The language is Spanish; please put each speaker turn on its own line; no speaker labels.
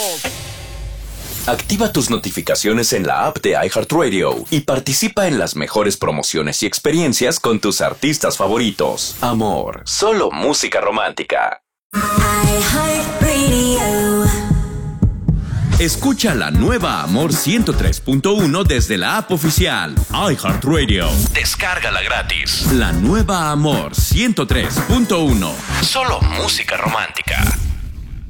Activa tus notificaciones en la app de iHeartRadio y participa en las mejores promociones y experiencias con tus artistas favoritos. Amor, solo música romántica.
iHeartRadio.
Escucha la nueva Amor 103.1 desde la app oficial iHeartRadio.
Descárgala gratis.
La nueva Amor 103.1.
Solo música romántica.